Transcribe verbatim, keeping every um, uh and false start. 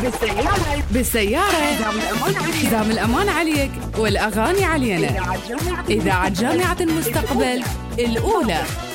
بالسيارة بالسيارة حزام الأمان عليك حزام الأمان عليك والأغاني علينا. إذاعة جامعة إذاعة جامعة المستقبل الأولى.